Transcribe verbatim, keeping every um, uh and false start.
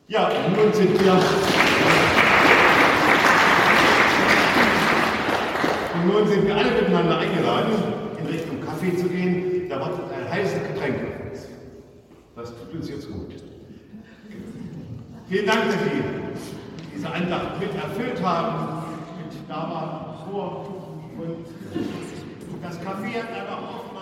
Ja, und nun sind wir, und nun sind wir alle miteinander eingeladen, in Richtung Kaffee zu gehen. Da wartet ein heißes Getränk auf uns. Das tut uns jetzt gut. Vielen Dank, dass Sie diese Andacht mit erfüllt haben, mit da waren vor. Und das Kaffee hat aber auch